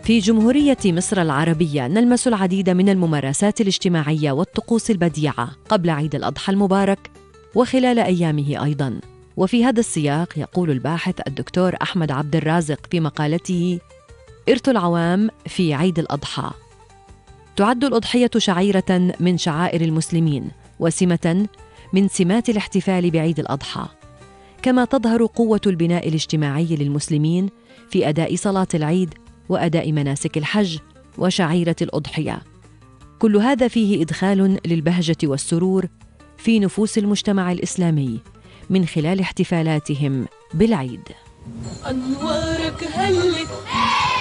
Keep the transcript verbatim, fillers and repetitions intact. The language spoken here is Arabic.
في جمهورية مصر العربية نلمس العديد من الممارسات الاجتماعية والطقوس البديعة قبل عيد الأضحى المبارك وخلال أيامه أيضاً. وفي هذا السياق يقول الباحث الدكتور أحمد عبد الرازق في مقالته إرث العوام في عيد الأضحى: تعد الأضحية شعيرة من شعائر المسلمين وسمة من سمات الاحتفال بعيد الأضحى، كما تظهر قوة البناء الاجتماعي للمسلمين في أداء صلاة العيد وأداء مناسك الحج وشعيرة الأضحية. كل هذا فيه إدخال للبهجة والسرور في نفوس المجتمع الإسلامي من خلال احتفالاتهم بالعيد. أنوارك هلت